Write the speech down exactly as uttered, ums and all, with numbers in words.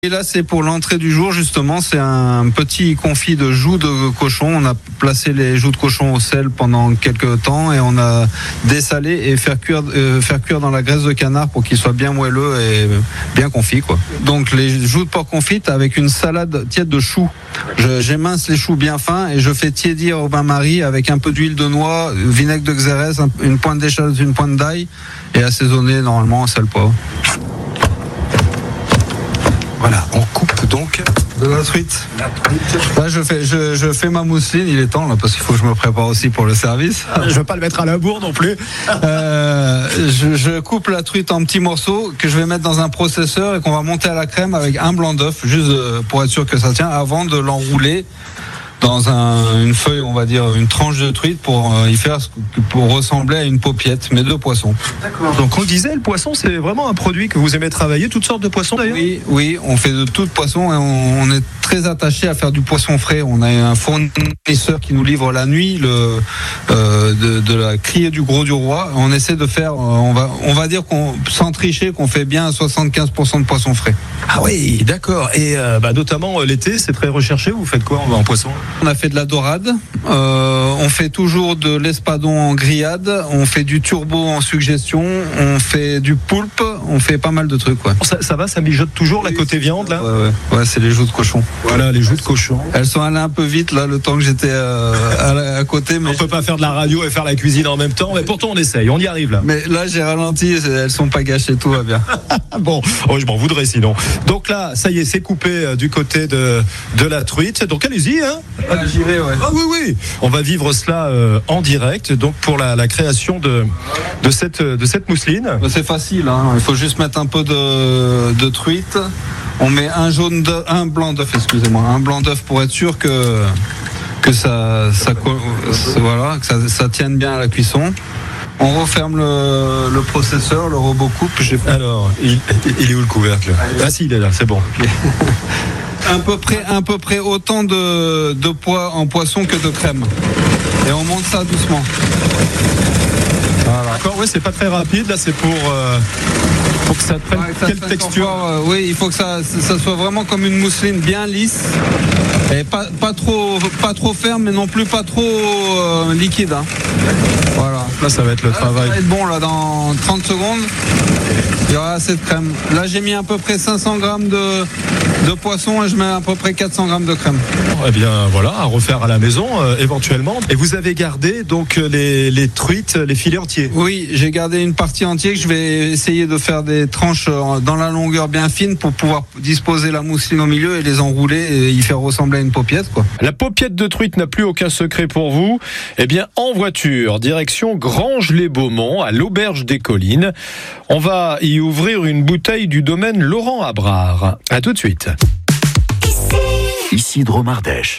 Et là, c'est pour l'entrée du jour, justement. C'est un petit confit de joues de cochon. On a placé les joues de cochon au sel pendant quelques temps et on a dessalé et faire cuire, euh, faire cuire dans la graisse de canard pour qu'il soit bien moelleux et bien confit, quoi. Donc, les joues de porc confites avec une salade tiède de choux. Je, j'émince les choux bien fins et je fais tiédir au bain-marie avec un peu d'huile de noix, vinaigre de xérès, une pointe d'échalote, une pointe d'ail et assaisonner normalement en sel poivre. Voilà, on coupe donc de la truite. Là, je fais, je, je fais ma mousseline. Il est temps là parce qu'il faut que je me prépare aussi pour le service. Je veux pas le mettre à la bourre non plus. Euh, je, je coupe la truite en petits morceaux que je vais mettre dans un processeur et qu'on va monter à la crème avec un blanc d'œuf, juste pour être sûr que ça tient, avant de l'enrouler dans un, une feuille, on va dire une tranche de truite pour euh, y faire pour ressembler à une paupiette, mais de poisson. D'accord. Donc on le disait, le poisson c'est vraiment un produit que vous aimez travailler, toutes sortes de poissons d'ailleurs. Oui, oui, on fait de tout poisson et on, on est très attaché à faire du poisson frais. On a un fournisseur qui nous livre la nuit le euh, de, de la criée du Gros du Roi. On essaie de faire, on va on va dire qu'on sans tricher qu'on fait bien soixante-quinze pour cent de poisson frais. Ah oui, d'accord. Et euh, bah, notamment euh, l'été, c'est très recherché. Vous faites quoi en, en poisson? On a fait de la dorade, euh, on fait toujours de l'espadon en grillade, on fait du turbo en suggestion, on fait du poulpe, on fait pas mal de trucs. Ouais. Ça, ça va, ça mijote toujours la côté viande là. Ouais, ouais. Ouais, c'est les joues de cochon. Voilà, les joues de cochon. Elles sont allées un peu vite là, le temps que j'étais euh, à, à côté. Mais on peut pas faire de la radio et faire la cuisine en même temps, mais pourtant on essaye, on y arrive là. Mais là j'ai ralenti, elles sont pas gâchées, tout va bien. Bon, oh, je m'en voudrais sinon. Donc là, ça y est, c'est coupé euh, du côté de de la truite. Donc allez-y, hein. Ah, j'y vais, ouais. Ah oui, oui. On va vivre cela euh, en direct. Donc pour la, la création de de cette de cette mousseline. C'est facile, hein. Il faut juste mettre un peu de de truite. On met un jaune d'œuf, un blanc d'œuf, excusez-moi, un blanc d'œuf pour être sûr que que ça ça voilà, que ça, ça tienne bien à la cuisson. On referme le, le processeur, le robot coupe. J'ai... Alors, il, il est où le couvercle? Ah si, il est là, c'est bon. Okay. À peu près, à peu près autant de, de poids en poisson que de crème. Et on monte ça doucement. Voilà. D'accord, oui, c'est pas très rapide. Là, c'est pour, euh, pour que ça prenne ouais, ça quelle texture fort, euh, oui, il faut que ça, ça soit vraiment comme une mousseline bien lisse. Et pas, pas, trop, pas trop ferme, mais non plus pas trop euh, liquide. Hein. Voilà. Là, ça va être le là, travail. Ça va être bon, là, dans trente secondes. Il y aura assez de crème. Là, j'ai mis à peu près cinq cents grammes de, de poisson et je mets à peu près quatre cents grammes de crème. Eh bien, voilà, à refaire à la maison, euh, éventuellement. Et vous avez gardé donc les, les truites, les filets entiers? Oui, j'ai gardé une partie entière que je vais essayer de faire des tranches dans la longueur bien fine pour pouvoir disposer la mousseline au milieu et les enrouler et y faire ressembler à une paupiette, quoi. La paupiette de truite n'a plus aucun secret pour vous. Eh bien, en voiture, direction Granges-les-Beaumont, à l'Auberge des Collines. On va y ouvrir une bouteille du domaine Laurent Abrard. À tout de suite. Ici Dromardèche.